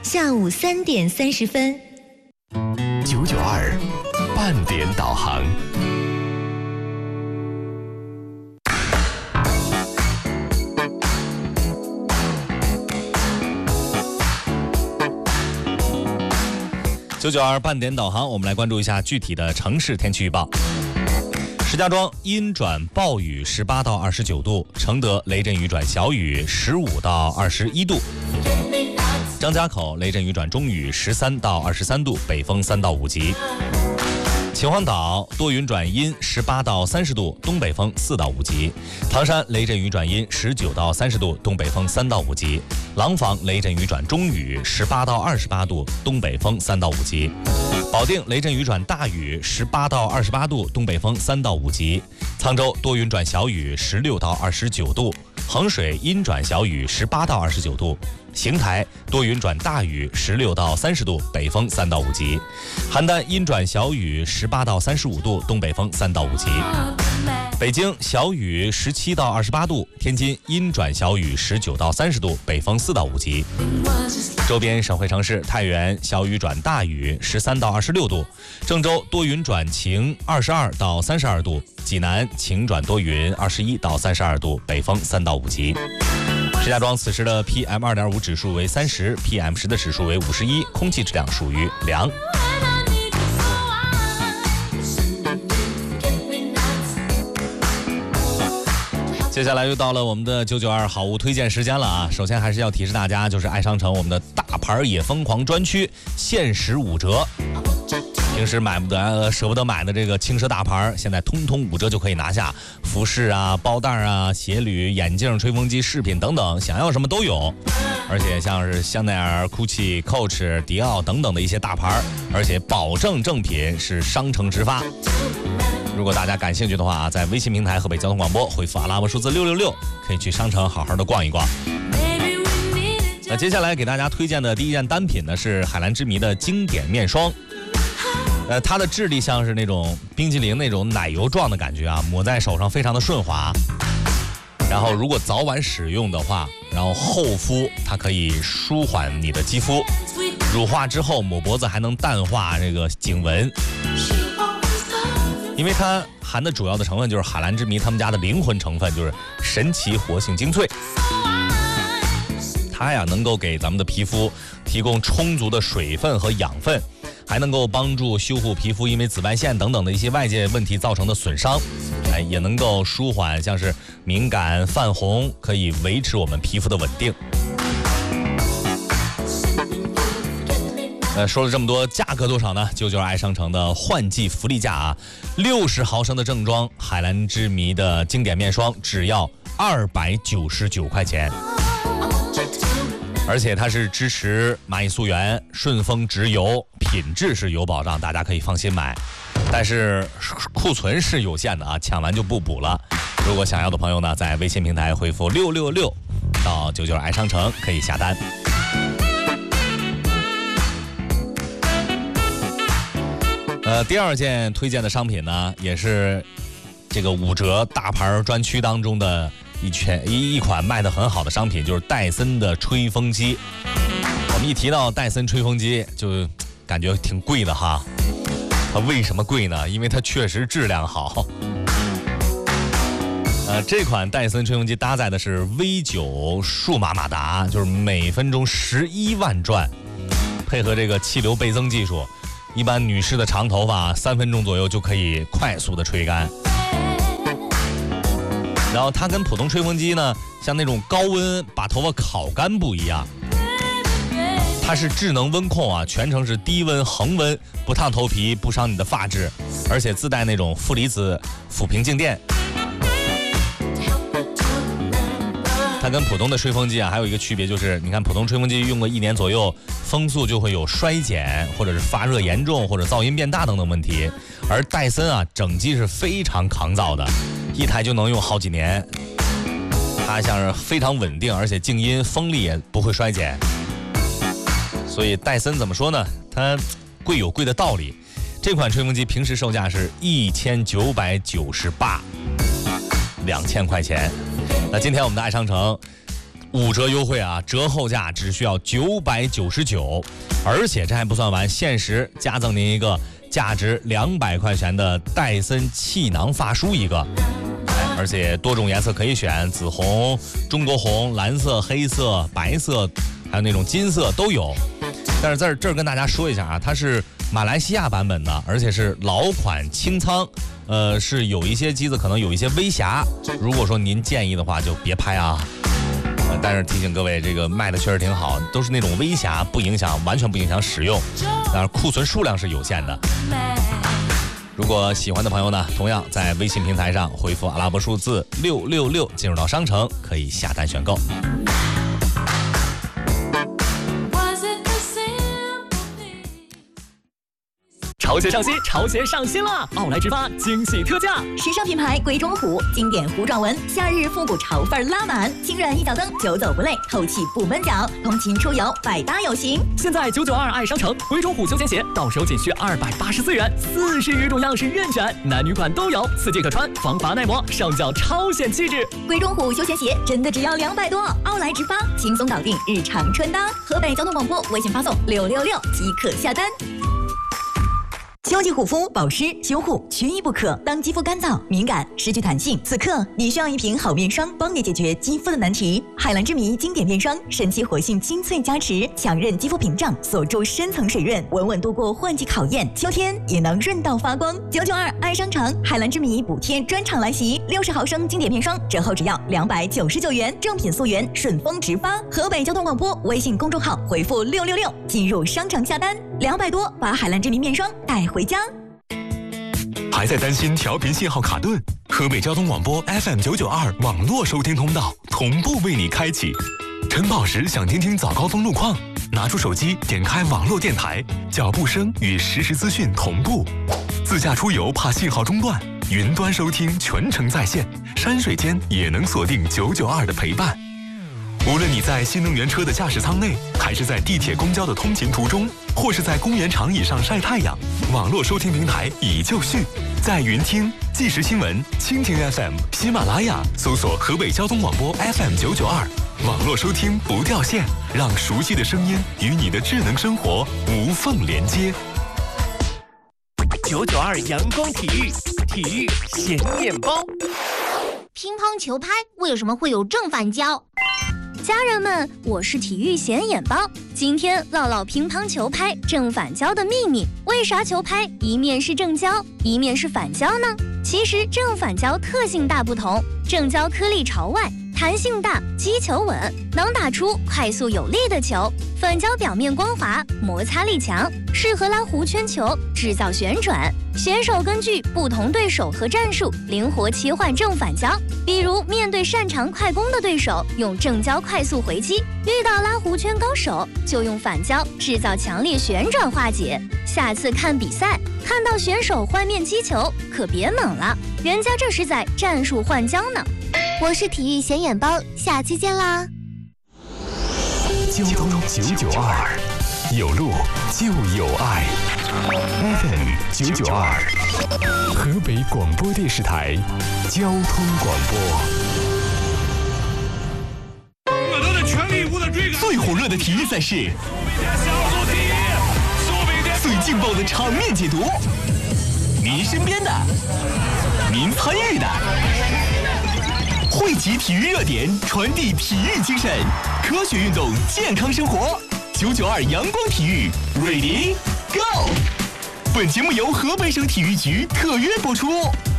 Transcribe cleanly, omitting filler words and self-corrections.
下午3点30分。 992半点导航。992半点导航，我们来关注一下具体的城市天气预报。石家庄阴转暴雨18到29度，承德雷阵雨转小雨15到21度，张家口雷阵雨转中雨13到23度，北风3到5级。秦皇岛多云转阴18到30度，东北风4到5级。唐山雷阵雨转阴19到30度，东北风3到5级。廊坊雷阵雨转中雨18到28度，东北风3到5级。保定雷阵雨转大雨18到28度，东北风3到5级。沧州多云转小雨16到29度，衡水阴转小雨18到29度。邢台多云转大雨16到30度，北风3到5级。邯郸阴转小雨18到35度，东北风3到5级。北京小雨17到28度，天津阴转小雨19到30度，北风4到5级。周边省会城市太原小雨转大雨13到26度，郑州多云转晴22到32度，济南晴转多云21到32度，北风3到5级。石家庄此时的 PM2.5 指数为30， PM10 的指数为51，空气质量属于良。接下来又到了我们的992好物推荐时间了啊！首先还是要提示大家，就是爱商城我们的大牌也疯狂专区限时5折。平时买不得舍不得买的这个轻奢大牌，现在通通5折就可以拿下。服饰啊、包袋啊、鞋履、眼镜、吹风机、饰品等等，想要什么都有。而且像是香奈儿、GUCCI、Coach、迪奥等等的一些大牌，而且保证正品，是商城直发。如果大家感兴趣的话，在微信平台河北交通广播回复阿拉伯数字666，可以去商城好好的逛一逛。那接下来给大家推荐的第一件单品呢，是海蓝之谜的经典面霜。它的质地像是那种冰淇淋那种奶油状的感觉啊，抹在手上非常的顺滑。然后如果早晚使用的话，然后厚敷，它可以舒缓你的肌肤。乳化之后抹脖子还能淡化这个颈纹。因为它含的主要的成分就是海蓝之谜他们家的灵魂成分，就是神奇活性精粹。它呀能够给咱们的皮肤提供充足的水分和养分，还能够帮助修复皮肤因为紫外线等等的一些外界问题造成的损伤，也能够舒缓像是敏感、泛红，可以维持我们皮肤的稳定。说了这么多，价格多少呢？就是爱商城的换季福利价啊，60毫升的正装海蓝之谜的经典面霜只要299块钱，而且它是支持蚂蚁溯源、顺丰直邮，品质是有保障，大家可以放心买。但是库存是有限的啊，抢完就不补了。如果想要的朋友呢，在微信平台回复666到992爱商城可以下单。第二件推荐的商品呢，也是这个5折大牌专区当中的一款卖得很好的商品，就是戴森的吹风机。我们一提到戴森吹风机，就感觉挺贵的哈。它为什么贵呢？因为它确实质量好。这款戴森吹风机搭载的是 V9 数码马达，就是每分钟11万转，配合这个气流倍增技术。一般女士的长头发3分钟左右就可以快速的吹干。然后它跟普通吹风机呢，像那种高温把头发烤干不一样，它是智能温控啊，全程是低温恒温，不烫头皮，不伤你的发质，而且自带那种负离子抚平静电。它跟普通的吹风机啊还有一个区别，就是你看普通吹风机用个1年左右，风速就会有衰减，或者是发热严重，或者噪音变大等等问题。而戴森啊整机是非常抗造的，一台就能用好几年。它像是非常稳定，而且静音风力也不会衰减。所以戴森怎么说呢？它贵有贵的道理。这款吹风机平时售价是1998，2000块钱。那今天我们的爱商城 5折优惠啊，折后价只需要999，而且这还不算完，限时加赠您一个价值200块钱的戴森气囊发梳一个，而且多种颜色可以选，紫红、中国红、蓝色、黑色、白色，还有那种金色都有。但是在这儿跟大家说一下啊，它是马来西亚版本的，而且是老款清仓，是有一些机子可能有一些微瑕，如果说您建议的话就别拍啊。但是提醒各位，这个卖的确实挺好，都是那种微瑕，不影响，完全不影响使用，但是库存数量是有限的。如果喜欢的朋友呢，同样在微信平台上回复阿拉伯数字666进入到商城，可以下单选购。 潮鞋上新，潮鞋上新了！奥莱直发惊喜特价， 时尚品牌鬼冢虎经典糊状纹，夏日复古潮范拉满，轻软一脚蹬，久走不累，透气不闷脚，通勤出游百搭有型。 现在992爱商城鬼冢虎休闲鞋到手仅需284元，40余种样式任选，男女款都有，4季可穿，防滑耐磨，上脚超显气质。 鬼冢虎休闲鞋真的只要200多，奥莱直发轻松搞定日常穿搭。河北交通广播微信发送666即可下单。秋季护肤保湿修护缺一不可。当肌肤干燥、敏感、失去弹性，此刻你需要一瓶好面霜，帮你解决肌肤的难题。海蓝之谜经典面霜，神奇活性精粹加持，强韧肌肤屏障，锁住深层水润，稳稳度过换季考验。秋天也能润到发光。992爱商城海蓝之谜补贴专场来袭，60毫升经典面霜折后只要299元，正品溯源，顺丰直发。河北交通广播微信公众号回复666进入商城下单，200多把海蓝之谜面霜带回家。 还在担心调频信号卡顿？河北交通广播 FM992 网络收听通道同步为你开启。晨跑时想听听早高峰路况，拿出手机点开网络电台，脚步声与实时资讯同步。自驾出游怕信号中断，云端收听全程在线，山水间也能锁定992的陪伴。无论你在新能源车的驾驶舱内，还是在地铁公交的通勤途中，或是在公园长椅上晒太阳，网络收听平台已就绪，在云听、即时新闻、蜻蜓 FM、喜马拉雅搜索河北交通广播 FM992，网络收听不掉线，让熟悉的声音与你的智能生活无缝连接。 992阳光体育，体育显眼包。 乒乓球拍为什么会有正反胶？家人们，我是体育显眼包，今天唠唠乒乓球拍正反胶的秘密。为啥球拍一面是正胶，一面是反胶呢？其实正反胶特性大不同，正胶颗粒朝外，弹性大，击球稳，能打出快速有力的球；反胶表面光滑，摩擦力强，适合拉弧圈球，制造旋转。选手根据不同对手和战术，灵活切换正反胶。比如面对擅长快攻的对手，用正胶快速回击；遇到拉弧圈高手，就用反胶制造强烈旋转化解。下次看比赛，看到选手换面击球，可别猛了，人家这是在战术换胶呢。我是体育显眼包，下期见啦！ 交通992，有路就有爱。FM992，河北广播电视台交通广播。 我都在全力以赴的追赶。 最火热的体育赛事，最劲爆的场面解读，您身边的，您参与的。汇集体育热点，传递体育精神，科学运动，健康生活。992阳光体育 ，Ready Go！ 本节目由河北省体育局特约播出。